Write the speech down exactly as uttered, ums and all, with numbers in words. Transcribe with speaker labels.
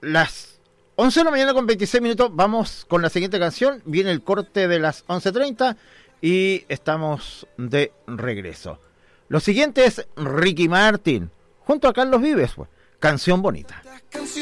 Speaker 1: las once de la mañana con veintiséis minutos, vamos con la siguiente canción. Viene el corte de las once treinta y estamos de regreso. Lo siguiente es Ricky Martin junto a Carlos Vives, pues, Canción Bonita.